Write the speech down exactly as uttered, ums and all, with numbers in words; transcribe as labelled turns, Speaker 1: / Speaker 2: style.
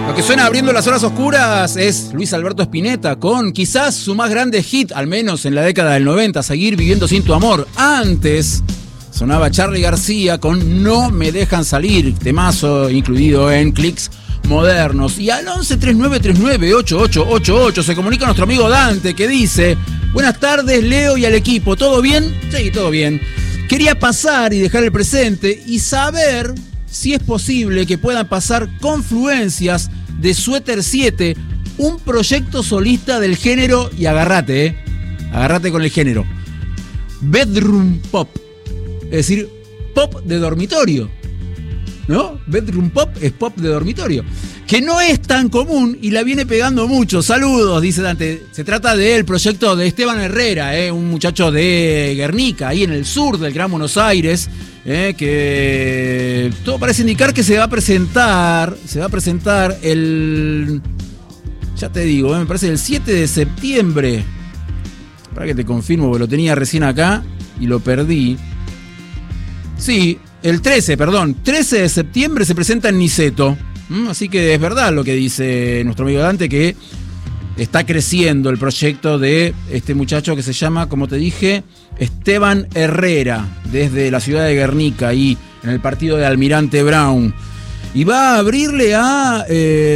Speaker 1: Lo que suena abriendo las horas oscuras es Luis Alberto Spinetta con quizás su más grande hit, al menos en la década del noventa, Seguir viviendo sin tu amor. Antes sonaba Charly García con No me dejan salir, temazo incluido en Clics Modernos. Y al once treinta y nueve treinta y nueve ochenta y ocho ochenta y ocho se comunica nuestro amigo Dante, que dice: buenas tardes, Leo y al equipo, ¿todo bien? Sí, todo bien. Quería pasar y dejar el presente y saber si es posible que puedan pasar Confluencias de Suéter siete, un proyecto solista del género, y agarrate, eh, agarrate con el género, bedroom pop, es decir, pop de dormitorio, ¿no? Bedroom pop es pop de dormitorio, que no es tan común y la viene pegando mucho. Saludos, dice Dante. Se trata del proyecto de Esteban Herrera, eh, un muchacho de Guernica, ahí en el sur del Gran Buenos Aires, eh, que todo parece indicar que se va a presentar, se va a presentar el, ya te digo, eh, me parece el siete de septiembre. Para que te confirmo, porque lo tenía recién acá y lo perdí. Sí, el trece, perdón, trece de septiembre se presenta en Niceto. ¿Mm? Así que es verdad lo que dice nuestro amigo Dante, que está creciendo el proyecto de este muchacho que se llama, como te dije, Esteban Herrera, desde la ciudad de Guernica, ahí en el partido de Almirante Brown. Y va a abrirle a... Eh,